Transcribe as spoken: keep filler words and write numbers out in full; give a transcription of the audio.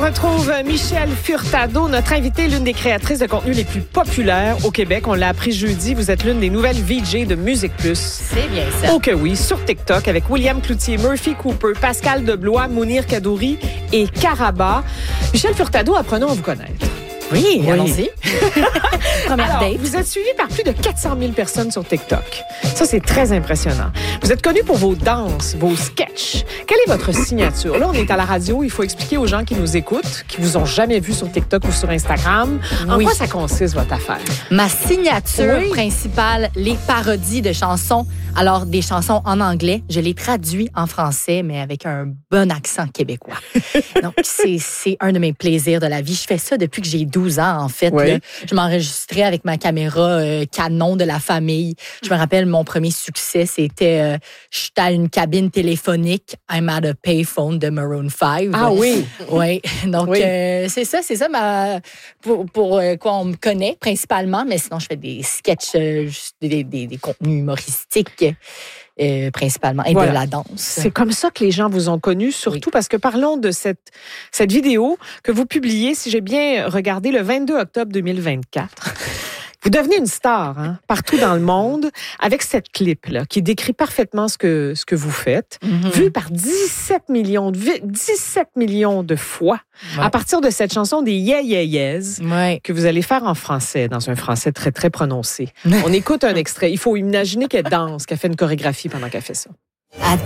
retrouve Michel Furtado, notre invitée, l'une des créatrices de contenu les plus populaires au Québec. On l'a appris jeudi. Vous êtes l'une des nouvelles V J de Musique Plus. C'est bien ça. Oh que oui, sur TikTok avec William Cloutier, Murphy Cooper, Pascal Deblois, Mounir Kadouri et Karaba. Michel Furtado, apprenons à vous connaître. Oui, oui. allons-y. Première Alors, date. vous êtes suivi par plus de quatre cent mille personnes sur TikTok. Ça, c'est très impressionnant. Vous êtes connu pour vos danses, vos sketchs. Quelle est votre signature? Là, on est à la radio. Il faut expliquer aux gens qui nous écoutent, qui vous ont jamais vu sur TikTok ou sur Instagram, en Oui. quoi ça consiste, votre affaire? Ma signature Oui. principale, les parodies de chansons. Alors, des chansons en anglais, je les traduis en français, mais avec un bon accent québécois. Donc, c'est, c'est un de mes plaisirs de la vie. Je fais ça depuis que j'ai douze ans, en fait. Oui. Là. Je m'enregistrais avec ma caméra euh, Canon de la famille. Je me rappelle, mon premier succès, c'était euh, j'étais à une cabine téléphonique, I'm at a payphone de Maroon five. Ah oui? Oui. Donc, Oui. euh, c'est ça, c'est ça ma, pour, pour euh, quoi on me connaît principalement. Mais sinon, je fais des sketchs, euh, juste des, des, des contenus humoristiques. Euh, principalement, et Voilà. de la danse. C'est comme ça que les gens vous ont connu, surtout oui. parce que parlons de cette, cette vidéo que vous publiez, si j'ai bien regardé, le vingt-deux octobre deux mille vingt-quatre. Vous devenez une star hein, partout dans le monde avec cette clip-là qui décrit parfaitement ce que, ce que vous faites, mm-hmm. vu par dix-sept millions de, dix-sept millions de fois ouais. à partir de cette chanson des Yeah Yeah Yeahs ouais. que vous allez faire en français, dans un français très, très prononcé. On écoute un extrait. Il faut imaginer qu'elle danse, qu'elle fait une chorégraphie pendant qu'elle fait ça. At